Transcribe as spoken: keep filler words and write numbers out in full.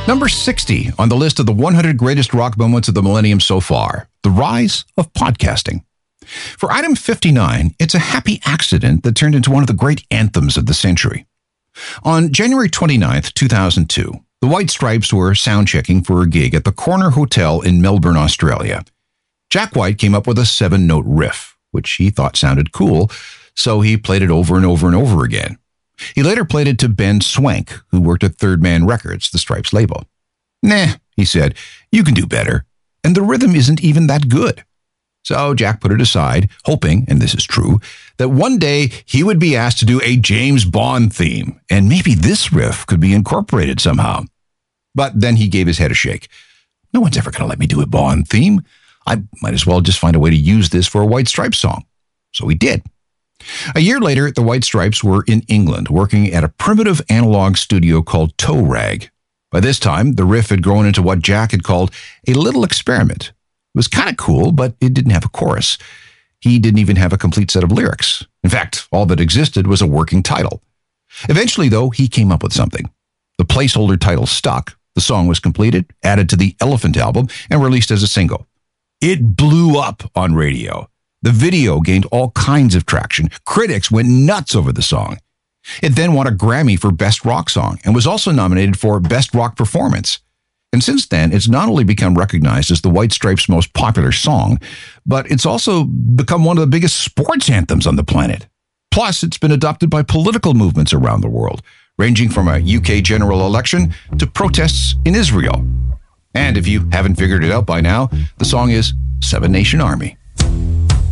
Number sixty on the list of the one hundred greatest rock moments of the millennium so far, the rise of podcasting. For item fifty-nine, it's a happy accident that turned into one of the great anthems of the century. On January twenty-ninth, two thousand two, the White Stripes were sound-checking for a gig at the Corner Hotel in Melbourne, Australia. Jack White came up with a seven-note riff, which he thought sounded cool, so he played it over and over and over again. He later played it to Ben Swank, who worked at Third Man Records, the Stripes label. Nah, he said, you can do better, and the rhythm isn't even that good. So Jack put it aside, hoping, and this is true, that one day he would be asked to do a James Bond theme, and maybe this riff could be incorporated somehow. But then he gave his head a shake. No one's ever going to let me do a Bond theme. I might as well just find a way to use this for a White Stripes song. So he did. A year later, the White Stripes were in England, working at a primitive analog studio called Toe Rag. By this time, the riff had grown into what Jack had called a little experiment. It was kind of cool, but it didn't have a chorus. He didn't even have a complete set of lyrics. In fact, all that existed was a working title. Eventually, though, he came up with something. The placeholder title stuck. The song was completed, added to the Elephant album, and released as a single. It blew up on radio. The video gained all kinds of traction. Critics went nuts over the song. It then won a Grammy for Best Rock Song and was also nominated for Best Rock Performance. And since then, it's not only become recognized as the White Stripes' most popular song, but it's also become one of the biggest sports anthems on the planet. Plus, it's been adopted by political movements around the world, ranging from a U K general election to protests in Israel. And if you haven't figured it out by now, the song is Seven Nation Army.